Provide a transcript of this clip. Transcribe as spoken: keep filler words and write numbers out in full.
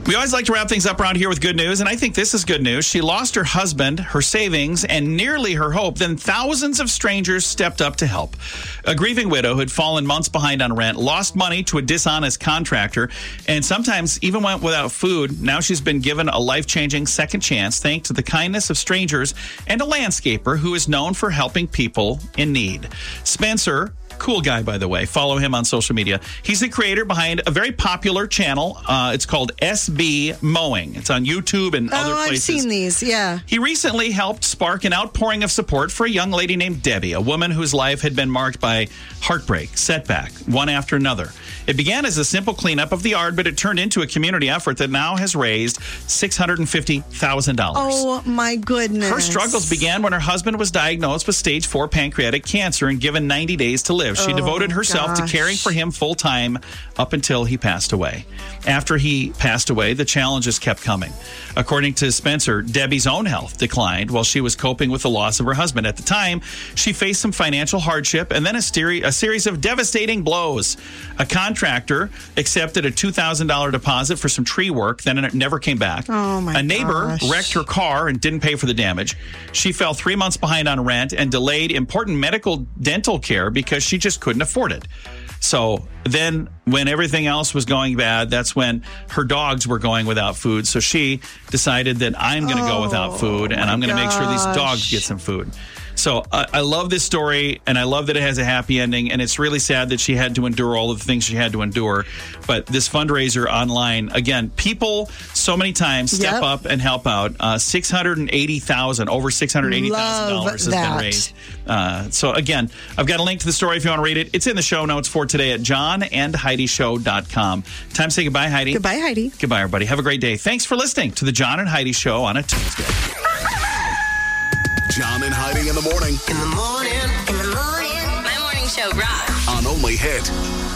We always like to wrap things up around here with good news, and I think this is good news. She lost her husband, her savings, and nearly her hope. Then thousands of strangers stepped up to help. A grieving widow who had fallen months behind on rent, lost money to a dishonest contractor, and sometimes even went without food. Now she's been given a life-changing second chance thanks to the kindness of strangers and a landscaper who is known for helping people in need. Spencer, cool guy, by the way. Follow him on social media. He's the creator behind a very popular channel. Uh, it's called S B Mowing. It's on YouTube and oh, other places. I've seen these, yeah. He recently helped spark an outpouring of support for a young lady named Debbie, a woman whose life had been marked by heartbreak, setback, one after another. It began as a simple cleanup of the yard, but it turned into a community effort that now has raised six hundred fifty thousand dollars. Oh, my goodness. Her struggles began when her husband was diagnosed with stage four pancreatic cancer and given ninety days to live. She oh, devoted herself gosh. to caring for him full time up until he passed away. After he passed away, the challenges kept coming. According to Spencer, Debbie's own health declined while she was coping with the loss of her husband. At the time, she faced some financial hardship and then a, stere- a series of devastating blows. A contractor accepted a two thousand dollars deposit for some tree work, then it never came back. Oh my A neighbor gosh. wrecked her car and didn't pay for the damage. She fell three months behind on rent and delayed important medical dental care because she just couldn't afford it. So then when everything else was going bad, that's when her dogs were going without food. So she decided that I'm going to go without food and I'm going to make sure these dogs get some food. So uh, I love this story, and I love that it has a happy ending, and it's really sad that she had to endure all of the things she had to endure. But this fundraiser online, again, people so many times step Yep. up and help out. Uh, six hundred eighty thousand dollars, over six hundred eighty thousand dollars has Love been that. raised. Uh, so again, I've got a link to the story if you want to read it. It's in the show notes for today at john and heidi show dot com. Time to say goodbye, Heidi. Goodbye, Heidi. Goodbye, everybody. Have a great day. Thanks for listening to the John and Heidi Show on a Tuesday. John and Heidi in the morning In the morning, in the morning, my morning show rocks. on Only Hit.